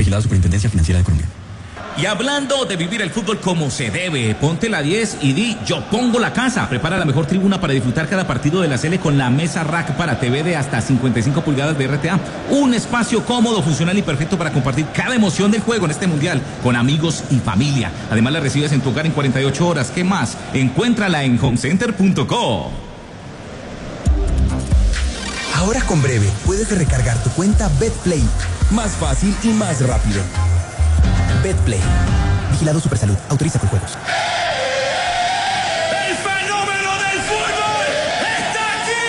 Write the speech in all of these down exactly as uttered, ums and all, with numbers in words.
Vigilado Superintendencia Financiera de Colombia. Y hablando de vivir el fútbol como se debe, ponte la diez y di yo pongo la casa. Prepara la mejor tribuna para disfrutar cada partido de la Sele con la mesa rack para T V de hasta cincuenta y cinco pulgadas de R T A. Un espacio cómodo, funcional y perfecto para compartir cada emoción del juego en este mundial con amigos y familia. Además la recibes en tu hogar en cuarenta y ocho horas. ¿Qué más? Encuéntrala en homecenter punto co. Ahora con Breve puedes recargar tu cuenta BetPlay más fácil y más rápido. BetPlay. Vigilado Supersalud. Autoriza con juegos. ¡El fenómeno del fútbol está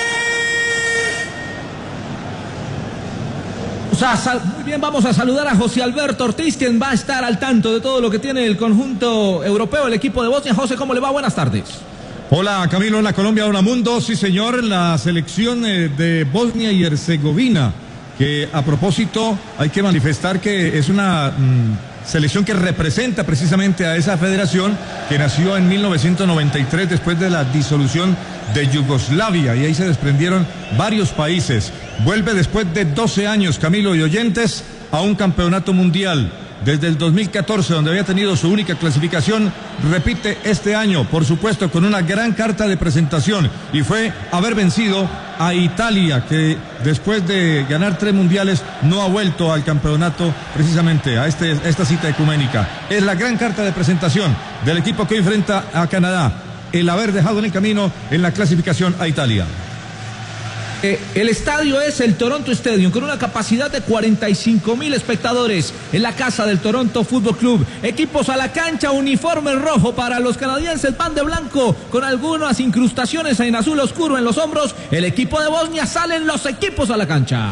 aquí! O sea, sal, muy bien, vamos a saludar a José Alberto Ortiz, quien va a estar al tanto de todo lo que tiene el conjunto europeo, el equipo de Bosnia. José, ¿cómo le va? Buenas tardes. Hola Camilo, hola Colombia, hola mundo. Sí señor, la selección de Bosnia y Herzegovina, que a propósito hay que manifestar que es una mmm, selección que representa precisamente a esa federación que nació en mil novecientos noventa y tres después de la disolución de Yugoslavia, y ahí se desprendieron varios países. Vuelve después de doce años, Camilo y oyentes, a un campeonato mundial. Desde el dos mil catorce, donde había tenido su única clasificación, repite este año, por supuesto, con una gran carta de presentación, y fue haber vencido a Italia, que después de ganar tres mundiales no ha vuelto al campeonato, precisamente a, este, a esta cita ecuménica. Es la gran carta de presentación del equipo que hoy enfrenta a Canadá, el haber dejado en el camino en la clasificación a Italia. Eh, el estadio es el Toronto Stadium, con una capacidad de cuarenta y cinco mil espectadores en la casa del Toronto Fútbol Club. Equipos a la cancha, uniforme rojo para los canadienses, pan de blanco con algunas incrustaciones en azul oscuro en los hombros. El equipo de Bosnia, salen los equipos a la cancha.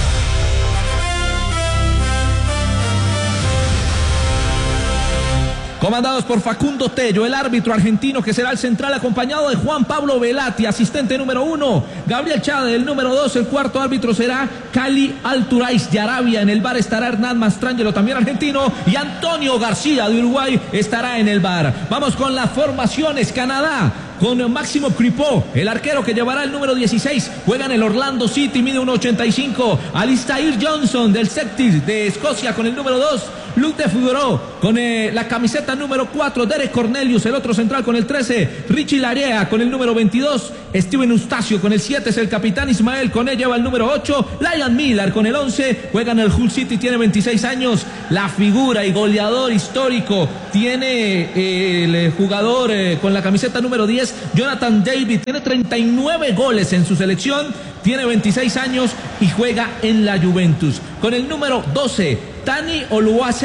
Comandados por Facundo Tello, el árbitro argentino que será el central, acompañado de Juan Pablo Velati, asistente número uno, Gabriel Chade, el número dos, el cuarto árbitro será Cali Alturais de Arabia, en el bar estará Hernán Mastrangelo, también argentino, y Antonio García de Uruguay estará en el bar. Vamos con las formaciones. Canadá con Máximo Crepeau, el arquero que llevará el número dieciséis, juega en el Orlando City, mide uno ochenta y cinco. Alistair Johnson del Celtic de Escocia con el número dos. Luc de Figueroa con eh, la camiseta número cuatro, Derek Cornelius, el otro central con el trece, Richie Larea con el número veintidós, Steven Eustacio con el siete, es el capitán. Ismael Koné lleva el número ocho, Liam Miller con el once, juega en el Hull City, tiene veintiséis años, la figura y goleador histórico tiene eh, el jugador eh, con la camiseta número diez, Jonathan David, tiene treinta y nueve goles en su selección, tiene veintiséis años y juega en la Juventus. Con el número doce, Tani Oluwase